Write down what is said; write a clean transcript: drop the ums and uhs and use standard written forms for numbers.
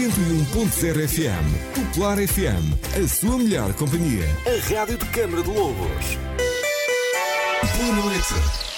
101.0 FM. Popular FM, a sua melhor companhia. A rádio de Câmara de Lobos. Boa noite.